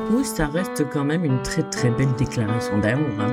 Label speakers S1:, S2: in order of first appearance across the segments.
S1: Oui, ça reste quand même une très très belle déclaration d'amour, hein.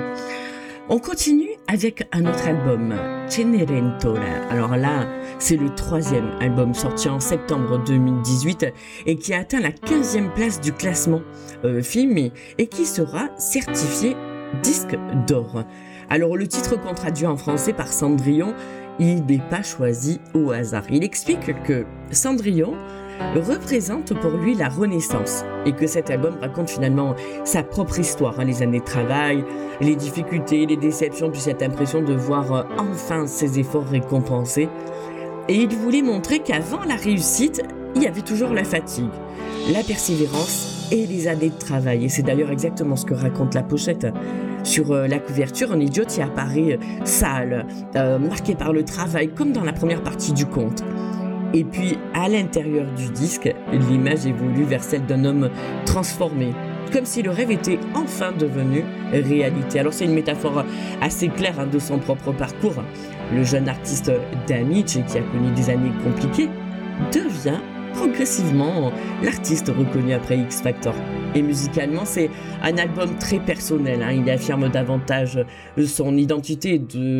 S1: On continue avec un autre album, Cenerentola. Alors là, c'est le 3e album sorti en septembre 2018 et qui a atteint la 15e place du classement film et qui sera certifié disque d'or. Alors le titre qu'on traduit en français par Cendrillon, il n'est pas choisi au hasard. Il explique que Cendrillon représente pour lui la Renaissance et que cet album raconte finalement sa propre histoire, hein, les années de travail, les difficultés, les déceptions, puis cette impression de voir enfin ses efforts récompensés. Et il voulait montrer qu'avant la réussite, il y avait toujours la fatigue, la persévérance et les années de travail. Et c'est d'ailleurs exactement ce que raconte la pochette. Sur la couverture, un idiot y apparaît sale, marqué par le travail, comme dans la première partie du conte. Et puis, à l'intérieur du disque, l'image évolue vers celle d'un homme transformé, comme si le rêve était enfin devenu réalité. Alors c'est une métaphore assez claire, hein, de son propre parcours. Le jeune artiste d'Amici, qui a connu des années compliquées, devient progressivement l'artiste reconnu après X Factor. Et musicalement, c'est un album très personnel, hein. Il affirme davantage son identité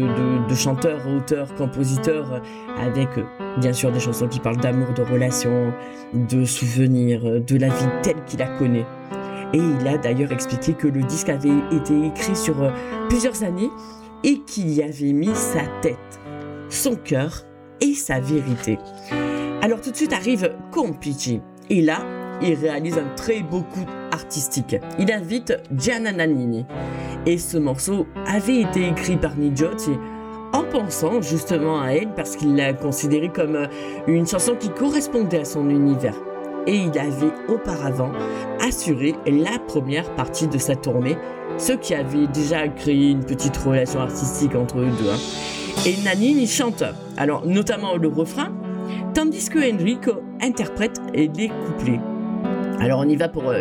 S1: de chanteur, auteur, compositeur, avec bien sûr des chansons qui parlent d'amour, de relations, de souvenirs, de la vie telle qu'il la connaît. Et il a d'ailleurs expliqué que le disque avait été écrit sur plusieurs années et qu'il y avait mis sa tête, son cœur et sa vérité. Alors tout de suite arrive Complici, et là, il réalise un très beau coup artistique. Il invite Gianna Nannini, et ce morceau avait été écrit par Nigiotti en pensant justement à elle parce qu'il l'a considérée comme une chanson qui correspondait à son univers. Et il avait auparavant assuré la première partie de sa tournée, ce qui avait déjà créé une petite relation artistique entre eux deux, hein. Et Nannini chante, alors notamment le refrain, tandis que Enrico interprète les couplets. Alors on y va pour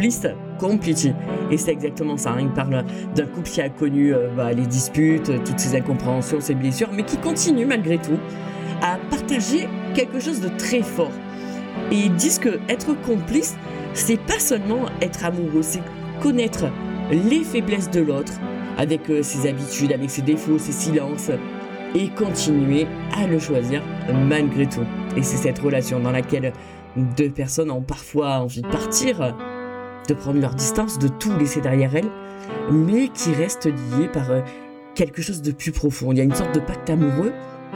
S1: Complici, et c'est exactement ça, hein. Il parle d'un couple qui a connu les disputes, toutes ces incompréhensions, ces blessures, mais qui continue malgré tout à partager quelque chose de très fort. Et ils disent que être complice, c'est pas seulement être amoureux, c'est connaître les faiblesses de l'autre, avec ses habitudes, avec ses défauts, ses silences, et continuer à le choisir malgré tout. Et c'est cette relation dans laquelle deux personnes ont parfois envie de partir, de prendre leur distance, de tout laisser derrière elles, mais qui restent liées par quelque chose de plus profond. Il y a une sorte de pacte amoureux,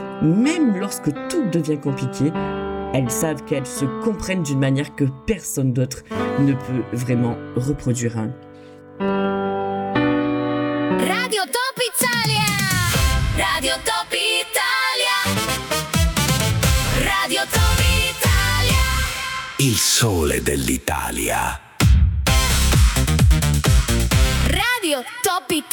S1: même lorsque tout devient compliqué. Elles savent qu'elles se comprennent d'une manière que personne d'autre ne peut vraiment reproduire.
S2: Radio Top Italia! Radio Top Italia! Radio Top Italia!
S3: Il sole dell'Italia.
S2: Radio Top Italia!